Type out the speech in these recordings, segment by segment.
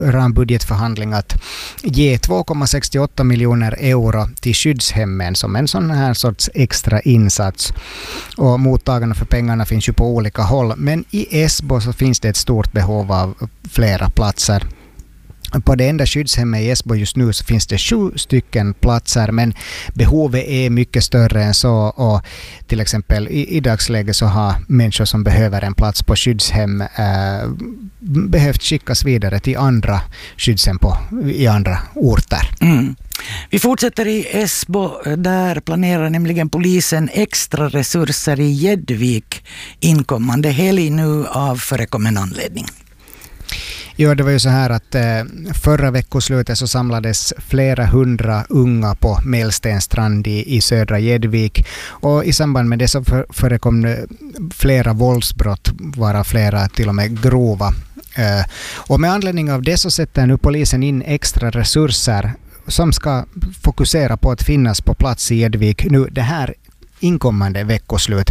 rambudgetförhandling att ge 2,68 miljoner euro till skyddshemmen som en sån här sorts extra insats. Och mottagarna för pengarna finns ju på olika håll. Men i Esbo så finns det ett stort behov av flera platser. På det enda skyddshemmet i Esbo just nu så finns det 7 stycken platser, men behovet är mycket större än så, och till exempel i dagsläget så har människor som behöver en plats på skyddshem behövt skickas vidare till andra skyddshem i andra orter. Mm. Vi fortsätter i Esbo. Där planerar nämligen polisen extra resurser i Gäddvik inkommande helg nu av förekommen anledning. Ja, det var ju så här att förra veckoslutet så samlades flera hundra unga på Mellstenstrand i södra Gäddvik, och i samband med det så förekom flera våldsbrott, vara flera till och med grova. Och med anledning av det så sätter nu polisen in extra resurser som ska fokusera på att finnas på plats i Gäddvik nu det här inkommande veckoslut.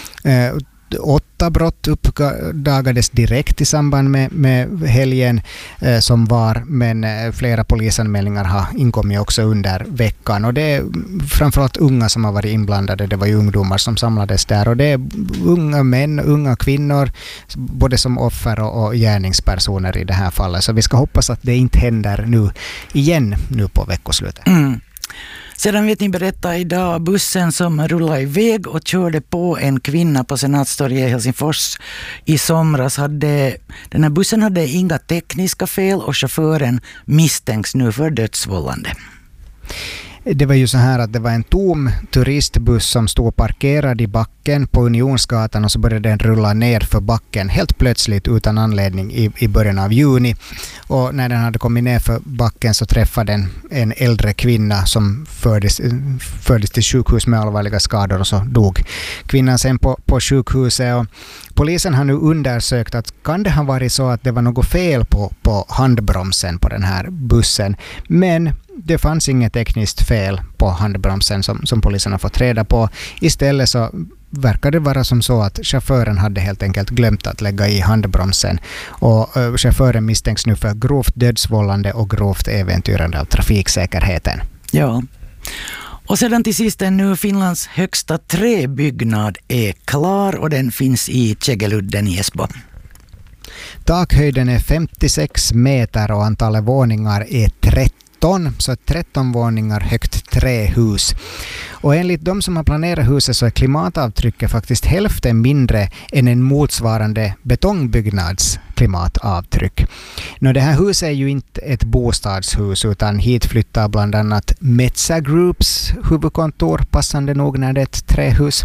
8 brott uppdagades direkt i samband med helgen som var, men flera polisanmälningar har inkommit också under veckan, och det är framförallt unga som har varit inblandade. Det var ju ungdomar som samlades där, och det är unga män, unga kvinnor, både som offer och gärningspersoner i det här fallet, så vi ska hoppas att det inte händer nu igen nu på veckoslutet. Sedan vet ni berätta idag, bussen som rullade iväg och körde på en kvinna på Senatstorget i Helsingfors i somras. Den här bussen hade inga tekniska fel och chauffören misstänks nu för dödsvållande. Det var ju så här att det var en tom turistbuss som stod parkerad i backen på Unionsgatan, och så började den rulla ner för backen helt plötsligt utan anledning i början av juni. Och när den hade kommit ner för backen så träffade den en äldre kvinna som fördes till sjukhus med allvarliga skador, och så dog kvinnan sen på sjukhuset. Och polisen har nu undersökt att kan det ha varit så att det var något fel på handbromsen på den här bussen, men det fanns inget tekniskt fel på handbromsen som polisen har fått reda på. Istället så verkar det vara som så att chauffören hade helt enkelt glömt att lägga i handbromsen, och chauffören misstänks nu för grovt dödsvållande och grovt äventyrande av trafiksäkerheten. Ja. Och sedan till sist nu Finlands högsta träbyggnad är klar, och den finns i Kägeludden i Esbo. Takhöjden är 56 meter och antalet våningar är 13. Så 13 våningar högt trähus. Och enligt de som har planerat huset så är klimatavtrycket faktiskt hälften mindre än en motsvarande betongbyggnads klimatavtryck. Det här huset är ju inte ett bostadshus, utan hit flyttar bland annat Metsä Groups huvudkontor, passande nog när det är ett trähus.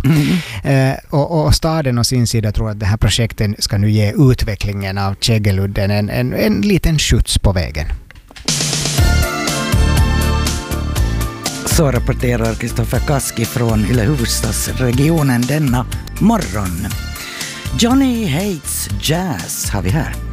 Och staden och sin sida tror att det här projektet ska nu ge utvecklingen av Kägeludden en liten skjuts på vägen. Så rapporterar Kristoffer Kaski från Yle huvudstadsregionen denna morgon. Johnny Hates Jazz har vi här.